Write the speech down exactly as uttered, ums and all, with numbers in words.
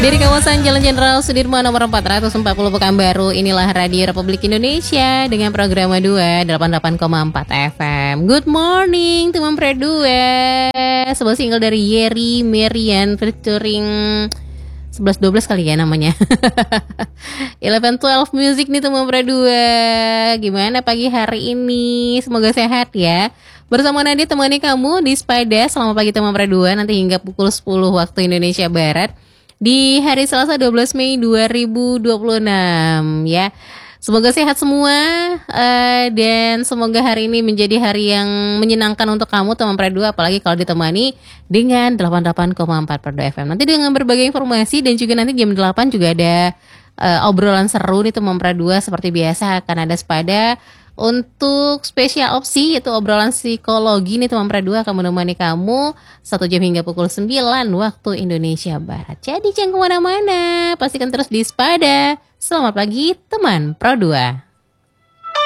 Dari kawasan Jalan Jenderal Sudirman nomor empat ratus empat puluh Pekanbaru, inilah Radio Republik Indonesia dengan program dua delapan puluh delapan koma empat F M. Good morning teman Pre dua. Sebuah single dari Yeri Marian featuring sebelas dua belas kali ya namanya. eleven twelve Music nih teman Pre dua. Gimana pagi hari ini? Semoga sehat ya. Bersama Nadia temani kamu di Spada selama pagi teman Pre dua nanti hingga pukul sepuluh waktu Indonesia Barat. Di hari Selasa dua belas Mei dua ribu dua puluh enam ya. Semoga sehat semua uh, dan semoga hari ini menjadi hari yang menyenangkan untuk kamu teman Pre dua, apalagi kalau ditemani dengan delapan puluh delapan koma empat Pre dua F M. Nanti dengan berbagai informasi dan juga nanti jam delapan juga ada uh, obrolan seru nih teman Pre dua, seperti biasa akan ada Spada. Untuk spesial opsi yaitu obrolan psikologi nih teman Pre dua akan menemani kamu satu jam hingga pukul sembilan waktu Indonesia Barat. Jadi jangan kemana-mana, pastikan terus di Spada. Selamat pagi teman Pre dua.